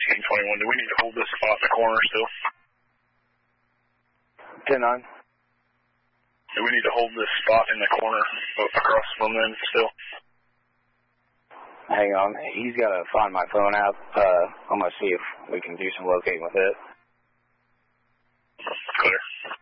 1621. Do we need to hold this spot in the corner still? 10-9. Do we need to hold this spot in the corner across from them still? Hang on. He's got to find my phone app. I'm going to see if we can do some locating with it. Clear.